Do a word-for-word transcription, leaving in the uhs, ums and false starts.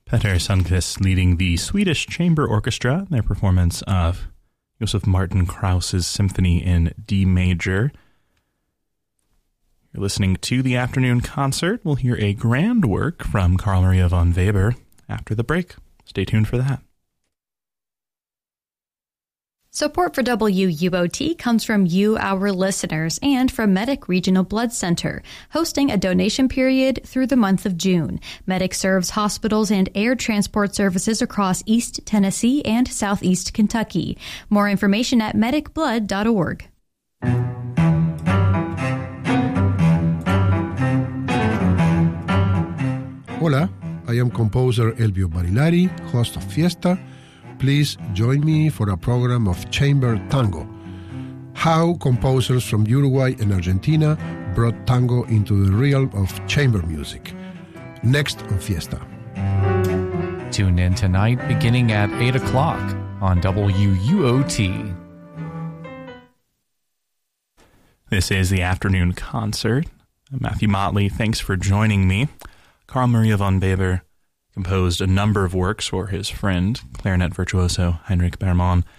Peter Sundqvist leading the Swedish Chamber Orchestra in their performance of Josef Martin Krauss's Symphony in D major. You're listening to the afternoon concert. We'll hear a grand work from Carl Maria von Weber after the break. Stay tuned for that. Support for W U O T comes from you, our listeners, and from Medic Regional Blood Center, hosting a donation period through the month of June. Medic serves hospitals and air transport services across East Tennessee and Southeast Kentucky. More information at medic blood dot org. Hola, I am composer Elvio Barilari, host of Fiesta. Please join me for a program of chamber tango. How composers from Uruguay and Argentina brought tango into the realm of chamber music. Next on Fiesta. Tune in tonight beginning at eight o'clock on W U O T. This is the afternoon concert. I'm Matthew Motley. Thanks for joining me. Carl Maria von Weber composed a number of works for his friend, clarinet virtuoso Heinrich Berman.